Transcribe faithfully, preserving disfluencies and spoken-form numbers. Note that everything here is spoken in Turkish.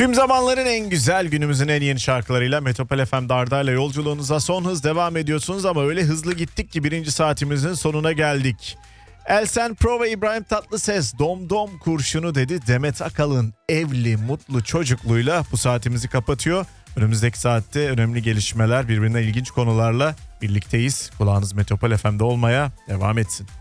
Tüm zamanların en güzel, günümüzün en yeni şarkılarıyla Metropol F M'de Arda'yla yolculuğunuza son hız devam ediyorsunuz ama öyle hızlı gittik ki birinci saatimizin sonuna geldik. Elsen Pro ve İbrahim Tatlıses dom dom kurşunu dedi. Demet Akalın evli mutlu çocukluğuyla bu saatimizi kapatıyor. Önümüzdeki saatte önemli gelişmeler, birbirine ilginç konularla birlikteyiz. Kulağınız Metropol F M'de olmaya devam etsin.